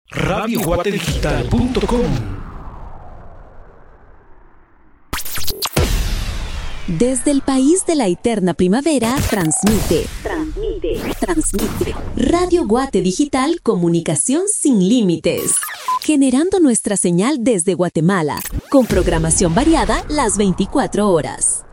radioguatedigital.com. Desde el país de la eterna primavera, transmite. Radio Guate Digital, comunicación sin límites. Generando nuestra señal desde Guatemala, con programación variada las 24 horas.